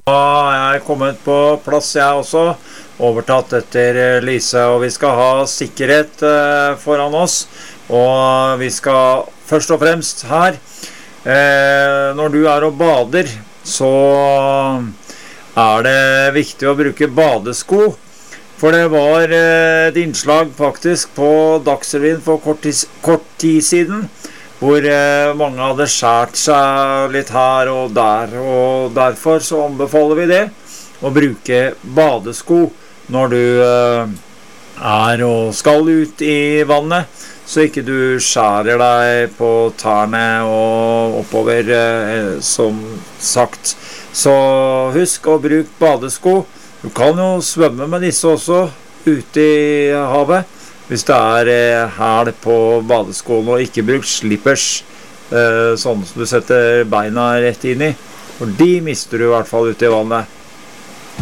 Da er jeg kommet på plass jeg også, overtatt etter Lise, og vi skal ha sikkerhet foran oss, og vi skal først og fremst her, når du er og bader, så er det viktig å bruke badesko, for det var et innslag faktisk på Dagsrevyen for kort tid siden, hvor mange hadde skjært seg litt her og der, og derfor så anbefaler vi det, å bruke badesko når du er og skal ut i vannet, så ikke du skjærer deg på tærne og oppover, som sagt. Så husk å bruke badesko. Du kan jo svømme med disse også ute i havet, hvis det er hæl på badeskoene, og ikke bruk slippers, sånn som du setter beina rett inn i, for de mister du i hvert fall ute i vannet.